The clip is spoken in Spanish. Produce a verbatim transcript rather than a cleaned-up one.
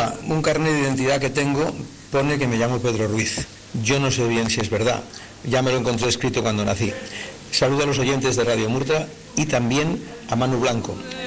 Murta, un carnet de identidad que tengo pone que me llamo Pedro Ruiz. Yo no sé bien si es verdad. Ya me lo encontré escrito cuando nací. Saludo a los oyentes de Radio Murta y también a Manu Blanco,